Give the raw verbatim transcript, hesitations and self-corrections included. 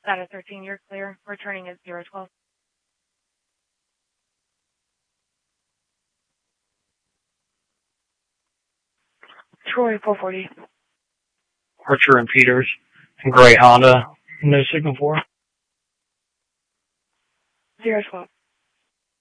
Status thirteen, you're clear. Returning at zero twelve. Troy, four forty. Archer and Peters. Gray Honda. No signal for. zero twelve.